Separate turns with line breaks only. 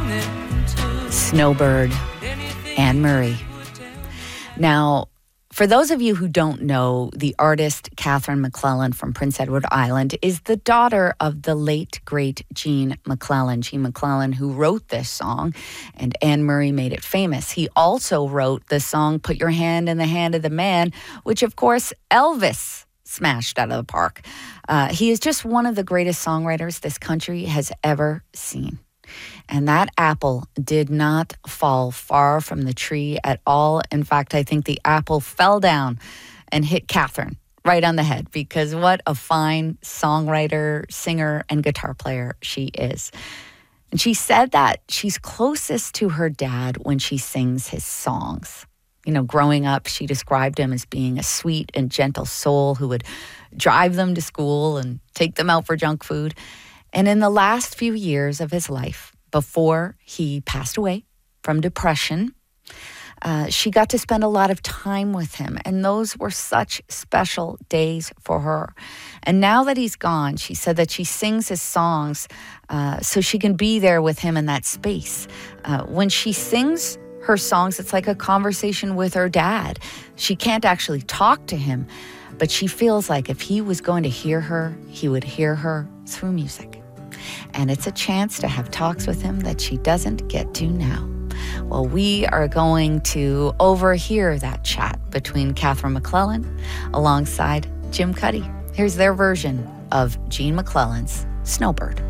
Snowbird, Anne Murray. Now, for those of you who don't know, the artist Catherine McClellan from Prince Edward Island is the daughter of the late, great Gene McClellan. Gene McClellan, who wrote this song, and Anne Murray made it famous. He also wrote the song Put Your Hand in the Hand of the Man, which, of course, Elvis smashed out of the park. He is just one of the greatest songwriters this country has ever seen. And that apple did not fall far from the tree at all. In fact, I think the apple fell down and hit Catherine right on the head, because what a fine songwriter, singer, and guitar player she is. And she said that she's closest to her dad when she sings his songs. You know, growing up, she described him as being a sweet and gentle soul who would drive them to school and take them out for junk food. And in the last few years of his life, before he passed away from depression, she got to spend a lot of time with him. And those were such special days for her. And now that he's gone, she said that she sings his songs so she can be there with him in that space. When she sings her songs, it's like a conversation with her dad. She can't actually talk to him, but she feels like if he was going to hear her, he would hear her through music. And it's a chance to have talks with him that she doesn't get to now. Well, we are going to overhear that chat between Catherine McClellan alongside Jim Cuddy. Here's their version of Gene McClellan's Snowbird.